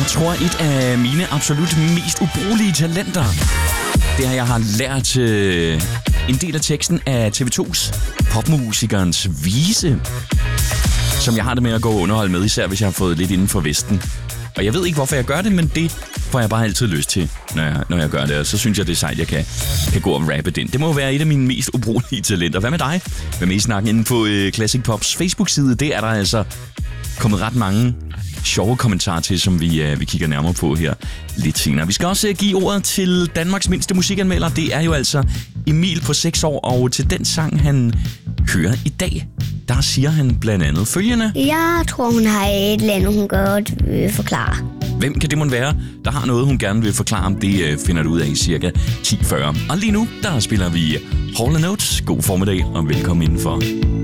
tror, et af mine absolut mest ubrugelige talenter, det er, jeg har lært en del af teksten af TV2's popmusikernes vise, som jeg har det med at gå og underholde med, især hvis jeg har fået lidt inden for Vesten. Og jeg ved ikke, hvorfor jeg gør det, men det får jeg bare altid lyst til, når jeg gør det. Og så synes jeg, det er sejt, jeg kan gå og rappe den. Det må være et af mine mest ubrugelige talenter. Hvad med dig? Hvad med I snakken inde på Classic Pops Facebook-side? Det er der altså kommet ret mange sjove kommentarer til, som vi kigger nærmere på her lidt senere. Vi skal også give ordet til Danmarks mindste musikanmelder. Det er jo altså Emil på 6 år, og til den sang, han hører i dag, der siger han blandt andet følgende. Jeg tror, hun har et eller andet, hun godt vil forklare. Hvem kan det måtte være, der har noget, hun gerne vil forklare om? Det finder du ud af i cirka 10:40. Og lige nu, der spiller vi Hall & Oates. God formiddag og velkommen indenfor.